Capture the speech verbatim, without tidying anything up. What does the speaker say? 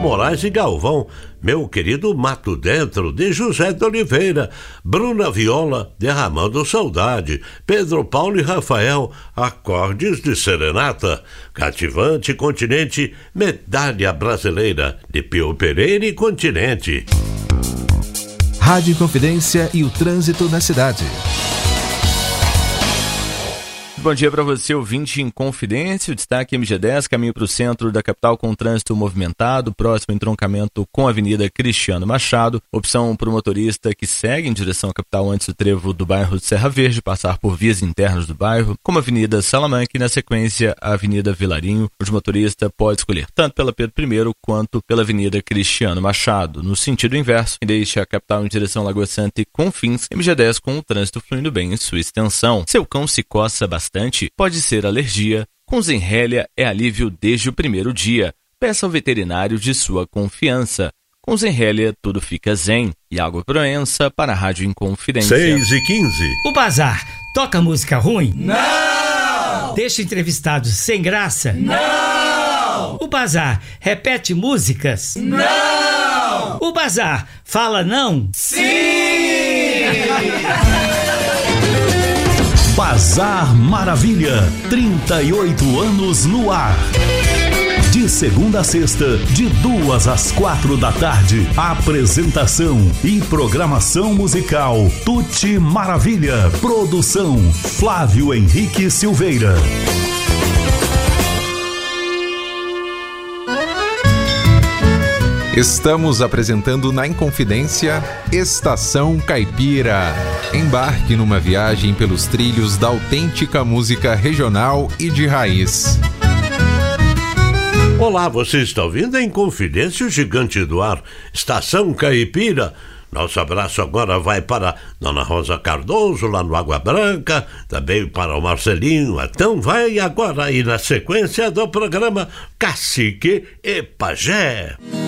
Moraes e Galvão, Meu Querido Mato Dentro, de José de Oliveira, Bruna Viola, Derramando Saudade, Pedro Paulo e Rafael, Acordes de Serenata, Cativante Continente, Medalha Brasileira, de Pio Pereira e Continente. Rádio Inconfidência e o trânsito na cidade. Bom dia para você, ouvinte Inconfidência. O destaque M G dez, caminho para o centro da capital com trânsito movimentado, próximo entroncamento com a Avenida Cristiano Machado. Opção para o motorista que segue em direção à capital antes do trevo do bairro de Serra Verde, passar por vias internas do bairro, como a Avenida Salamanca e, na sequência, a Avenida Vilarinho, onde o motorista pode escolher tanto pela Pedro I quanto pela Avenida Cristiano Machado. No sentido inverso, quem deixa a capital em direção à Lagoa Santa e Confins, M G dez com o trânsito fluindo bem em sua extensão. Seu cão se coça bastante, pode ser alergia. Com Zenrelia é alívio desde o primeiro dia. Peça ao veterinário de sua confiança. Com Zenrelia tudo fica zen. Iago Proença para a Rádio Inconfidência. seis e quinze. O Bazar toca música ruim? Não! Deixa entrevistados sem graça? Não! O Bazar repete músicas? Não! O Bazar fala não? Sim! Bazar Maravilha, trinta e oito anos no ar. De segunda a sexta, de duas às quatro da tarde. Apresentação e programação musical Tuti Maravilha. Produção Flávio Henrique Silveira. Estamos apresentando na Inconfidência Estação Caipira. Embarque numa viagem pelos trilhos da autêntica música regional e de raiz. Olá, você está ouvindo a Inconfidência, o Gigante do Ar, Estação Caipira. Nosso abraço agora vai para Dona Rosa Cardoso, lá no Água Branca, também para o Marcelinho. Então vai agora aí na sequência do programa Cacique e Pajé.